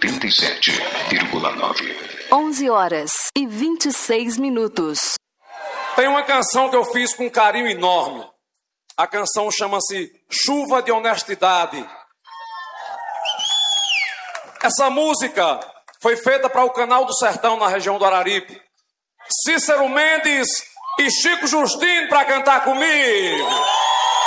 87,9. 11h26. Tem uma canção que eu fiz com um carinho enorme. A canção chama-se Chuva de Honestidade. Essa música foi feita para o Canal do Sertão, na região do Araripe. Cícero Mendes e Chico Justino para cantar comigo.